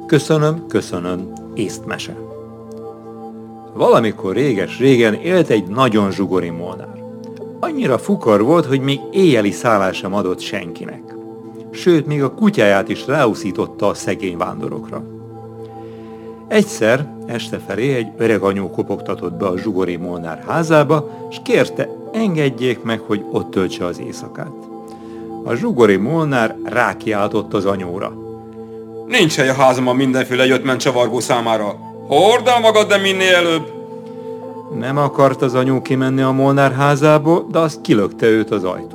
Köszönöm, észtmese. Valamikor réges-régen élt egy nagyon zsugori molnár. Annyira fukar volt, hogy még éjjeli szállás sem adott senkinek. Sőt, még a kutyáját is ráuszította a szegény vándorokra. Egyszer, este felé egy öreg anyó kopogtatott be a zsugori molnár házába, és kérte, engedjék meg, hogy ott töltse az éjszakát. A zsugori molnár rákiáltott az anyóra. Nincs hely a házamban mindenféle jöttment csavargó számára. Hord el magad, de minél előbb! Nem akart az anyó kimenni a molnár házából, de azt kilökte őt az ajtón.